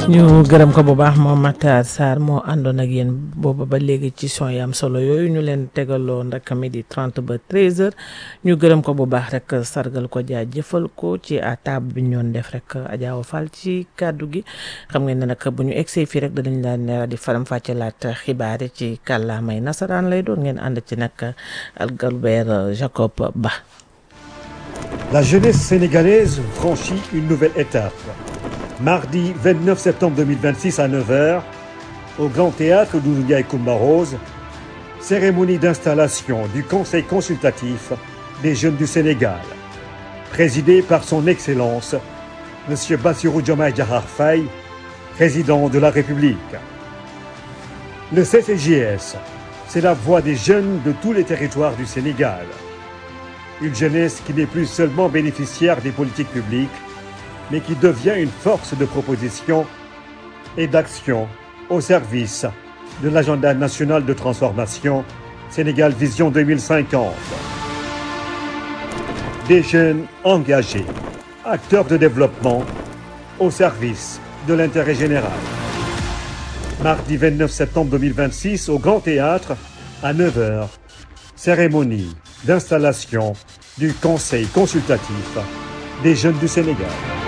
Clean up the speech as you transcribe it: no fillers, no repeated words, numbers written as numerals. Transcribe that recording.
ñu gërëm ko bu baax moom Matar Sarr moo àndoon ak yéen booba ba léegi ci son yi am solo yooyu ñu leen tegaloon rek midi 30 ba 13h ñu gërëm ko bu baax rek sargal ko jaajëfal ko ci à table bi ñu doon def rek Adja Fall ci kàddu gi xam ngeen ne nag bu ñu egsee fii rek danañ laan di faram-fàccelaat xibaar yi ci kàllaamay nasaraan lay doon ngeen ànd ci nag Albert Jacob Ba. La jeunesse sénégalaise franchit une nouvelle étape. Mardi 29 septembre 2026 à 9h, au Grand Théâtre Doudou Ndiaye Coumba Rose, cérémonie d'installation du Conseil consultatif des jeunes du Sénégal, présidé par son Excellence, M. Bassirou Diomaye Diakhar Faye, président de la République. Le CCJS, c'est la voix des jeunes de tous les territoires du Sénégal. Une jeunesse qui n'est plus seulement bénéficiaire des politiques publiques, mais qui devient une force de proposition et d'action au service de l'agenda national de transformation Sénégal Vision 2050. Des jeunes engagés, acteurs de développement au service de l'intérêt général. Mardi 29 septembre 2026 au Grand Théâtre à 9h, cérémonie d'installation du Conseil consultatif des jeunes du Sénégal.